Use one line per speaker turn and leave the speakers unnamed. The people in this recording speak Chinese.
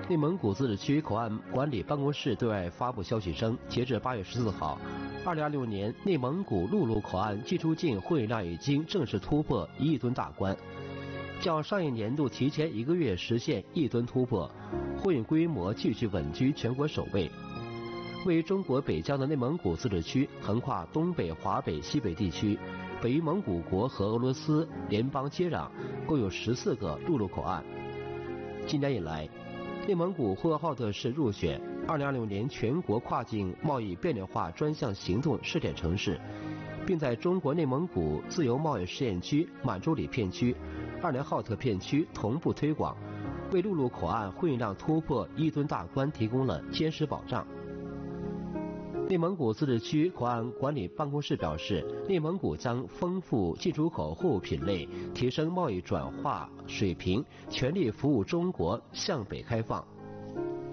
内蒙古自治区口岸管理办公室对外发布消息称，截至8月14号，2026年内蒙古陆路口岸进出境货运量已经正式突破1亿吨大关，较上一年度提前1个月实现1亿吨突破，货运规模继续稳居全国首位。位于中国北疆的内蒙古自治区，横跨东北、华北、西北地区，北与蒙古国和俄罗斯联邦接壤，共有14个陆路口岸。今年以来，内蒙古呼和浩特市入选2026年全国跨境贸易便利化专项行动试点城市，并在中国内蒙古自由贸易试验区、满洲里片区、二连浩特片区同步推广，为陆路口岸货运量突破1亿吨大关提供了坚实保障。内蒙古自治区口岸管理办公室表示，内蒙古将丰富进出口货物品类，提升贸易转化水平，全力服务中国向北开放。